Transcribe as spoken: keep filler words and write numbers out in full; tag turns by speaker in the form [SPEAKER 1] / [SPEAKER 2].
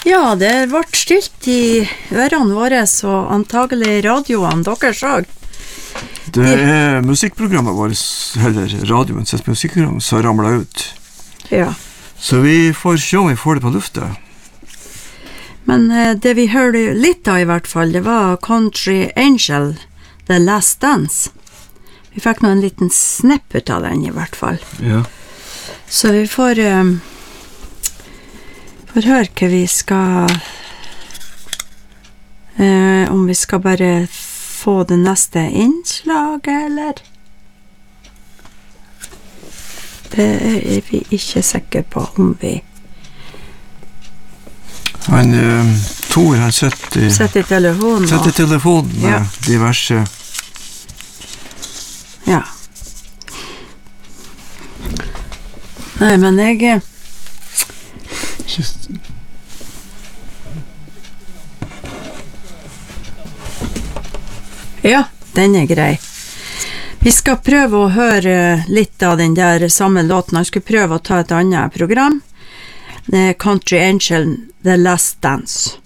[SPEAKER 1] Ja, det ble stilt i ørene våre, så antagelig radioen deres òg.
[SPEAKER 2] Det er musikkprogrammet vårt, eller radioens musikkprogram, som ramler ut.
[SPEAKER 1] Ja.
[SPEAKER 2] Så vi får se om vi får det på lufta.
[SPEAKER 1] Men eh, det vi hørte litt av i hvert fall, det var Country Angel, The Last Dance. Vi fikk nå en liten snepp ut av den i hvert fall.
[SPEAKER 2] Ja.
[SPEAKER 1] Så vi får... Um, får høre hva vi skal... Uh, om vi skal bare få det neste innslaget, eller? Det er vi ikke sikre på om vi...
[SPEAKER 2] Han, um, Tor, han setter...
[SPEAKER 1] Setter i telefonen.
[SPEAKER 2] Setter i telefonen med
[SPEAKER 1] ja.
[SPEAKER 2] diverse...
[SPEAKER 1] Ja. Nei, men jeg...
[SPEAKER 2] Just...
[SPEAKER 1] Ja, den er grei. Vi skal prøve å høre litt av den der samme låten. Jeg skulle prøve å ta et annet program. Country Angel, The Last Dance.